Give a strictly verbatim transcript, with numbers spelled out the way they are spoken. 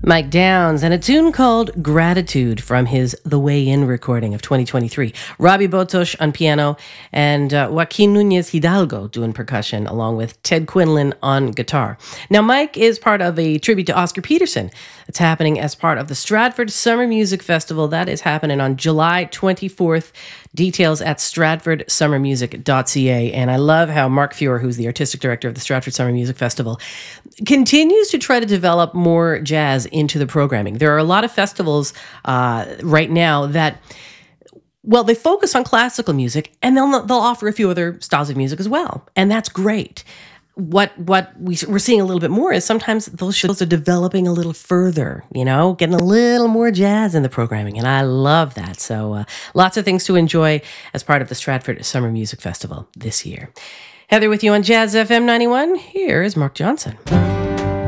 Mike Downs, and a tune called Gratitude from his The Way In recording of twenty twenty-three. Robbie Botosh on piano and uh, Joaquin Nunez Hidalgo doing percussion, along with Ted Quinlan on guitar. Now, Mike is part of a tribute to Oscar Peterson. It's happening as part of the Stratford Summer Music Festival. That is happening on July twenty-fourth. Details at stratford summer music dot c a. And I love how Mark Fuhr, who's the artistic director of the Stratford Summer Music Festival, continues to try to develop more jazz into the programming. There are a lot of festivals uh, right now that, well, they focus on classical music, and they'll they'll offer a few other styles of music as well, and that's great. What what we, we're seeing a little bit more is sometimes those shows are developing a little further, you know, getting a little more jazz in the programming, and I love that. So uh, lots of things to enjoy as part of the Stratford Summer Music Festival this year. Heather with you on Jazz F M ninety-one. Here is Mark Johnson.